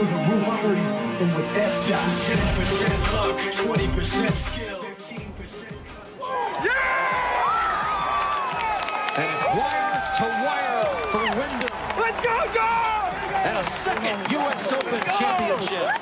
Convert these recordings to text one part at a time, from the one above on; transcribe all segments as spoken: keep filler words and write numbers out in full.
through the roof. I heard he and with that style. ten percent luck, twenty percent skill, fifteen percent Yeah! And it's wire to wire for Wyndham. Let's go, go! And a second U S Open championship.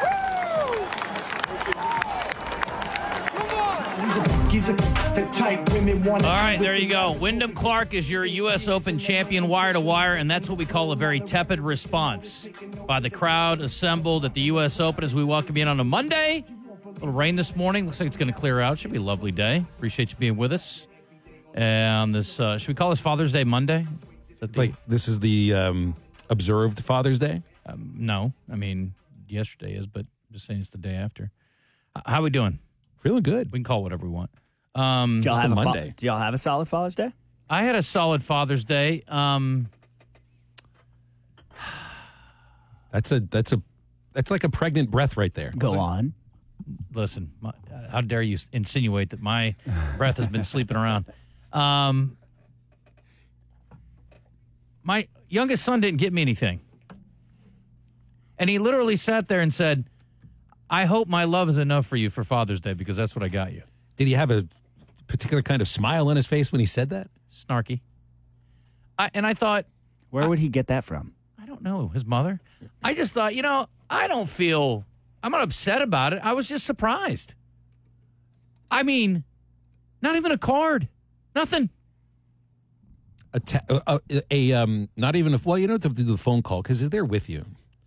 He's a the type women want. All right, there you go. Wyndham Clark is your U S Open champion wire to wire, and that's what we call a very tepid response by the crowd assembled at the U S Open as we welcome you in on a Monday. A little rain this morning. Looks like it's going to clear out. Should be a lovely day. Appreciate you being with us. And this, uh, should we call this Father's Day Monday? Is that the, Like, this is the um, observed Father's Day? um, no, I mean, yesterday is, but I'm just saying it's the day after. H- How we doing? Feeling good. We can call it whatever we want. Um, Do y'all, Just have a a fa- Monday. do y'all have a solid Father's Day? I had a solid Father's Day. Um, That's a that's a that's like a pregnant breath right there. Go on. listen, my, how dare you insinuate that my breath has been sleeping around? Um, my youngest son didn't get me anything. And he literally sat there and said, I hope my love is enough for you for Father's Day because that's what I got you. Did he have a particular kind of smile on his face when he said that? Snarky. I, and I thought, Where would he get that from? I don't know, his mother. I just thought, you know, I don't feel, I'm not upset about it. I was just surprised. I mean, not even a card, nothing. A, te- a, a, a um, not even a, well, you don't have to do the phone call because they're with you.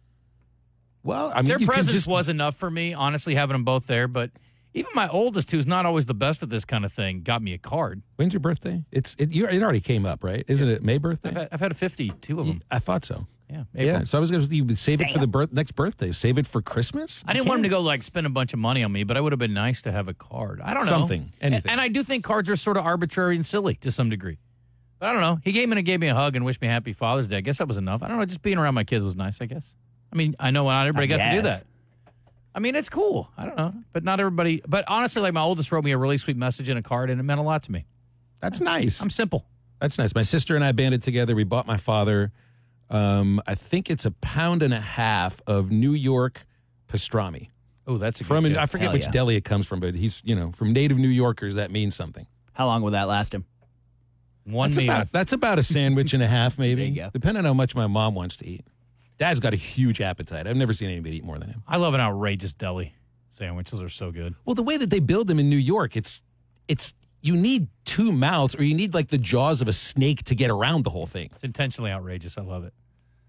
Well, I mean, Their you can presence just, was enough for me, honestly, having them both there. But even my oldest, who's not always the best at this kind of thing, got me a card. When's your birthday? It's it, you, it already came up, right? Isn't it May birthday? I've had, I've had a fifty-two of them. I thought so. Yeah, Yeah, April. so I was going to you would save it for the birth, next birthday. Save it for Christmas. I didn't want him to go like spend a bunch of money on me, but it would have been nice to have a card. I don't know. Something, anything. And, and I do think cards are sort of arbitrary and silly to some degree. But I don't know. He came in and gave me a hug and wished me happy Father's Day. I guess that was enough. I don't know. Just being around my kids was nice, I guess. I mean, I know not everybody I got to do guess. that. I mean, it's cool. I don't know. But not everybody. But honestly, like my oldest wrote me a really sweet message and a card, and it meant a lot to me. That's nice. I'm simple. That's nice. My sister and I banded together. We bought my father, um, I think it's a pound and a half of New York pastrami. Oh, that's a From good an, I gift. forget Hell which yeah. deli it comes from, but he's, you know, from native New Yorkers, that means something. How long will that last him? One That's meal. about, that's about a sandwich and a half, maybe. There you go. Depending on how much my mom wants to eat. Dad's got a huge appetite. I've never seen anybody eat more than him. I love an outrageous deli. Sandwiches are so good. Well, the way that they build them in New York, it's it's you need two mouths or you need like the jaws of a snake to get around the whole thing. It's intentionally outrageous. I love it.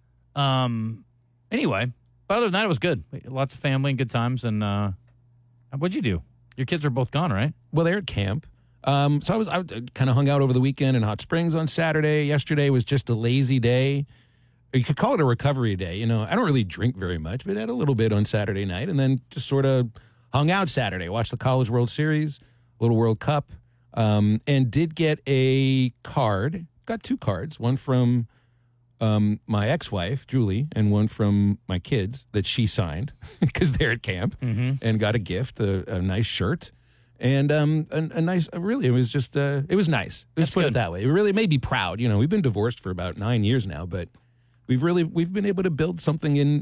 Um. Anyway, but other than that, it was good. Lots of family and good times. And uh, what'd you do? Your kids are both gone, right? Well, they're at camp. Um, so I was I kind of hung out over the weekend in Hot Springs on Saturday. Yesterday was just a lazy day. Or you could call it a recovery day. You know, I don't really drink very much, but I had a little bit on Saturday night and then just sort of hung out Saturday, watched the College World Series, Little World Cup, um, and did get a card. Got two cards, one from um, my ex-wife, Julie, and one from my kids that she signed because they're at camp and got a gift, a, a nice shirt. And um, a, a nice, really, it was just, uh, it was nice. Let's That's put good. it that way. It really made me proud. You know, we've been divorced for about nine years now, but we've really, we've been able to build something in